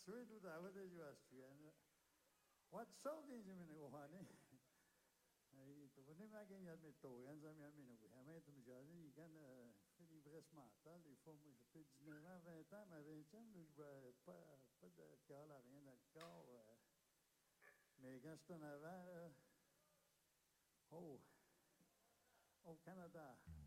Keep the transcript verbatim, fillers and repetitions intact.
ဆွေးတူတာဝတဲ့ကျွာဆွေရနော် what so din je mene ko hane ai to ne ma ken ya me to yan za me me no ya me to ja ni kan fini bresma ta les formes je fais dix-neuf ans vingt ans ma vingtième je vois pas pas de cala rien dans le corps mais quand j'étais en avant oh au Canada